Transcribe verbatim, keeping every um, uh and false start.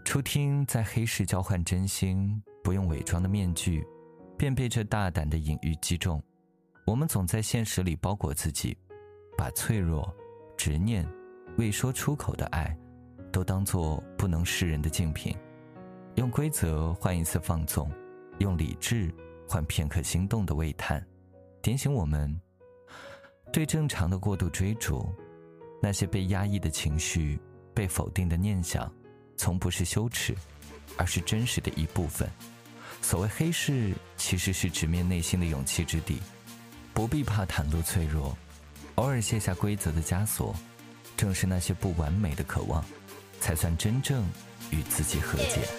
初听在黑市交换真心，不用伪装的面具，便被这大胆的隐喻击中。我们总在现实里包裹自己，把脆弱、执念、未说出口的爱都当作不能示人的竞品，用规则换一次放纵，用理智换片刻心动的喟叹，点醒我们对正常的过度追逐。那些被压抑的情绪，被否定的念想，从不是羞耻，而是真实的一部分。所谓黑市，其实是直面内心的勇气之地，不必怕袒露脆弱，偶尔卸下规则的枷锁，正是那些不完美的渴望，才算真正与自己和解。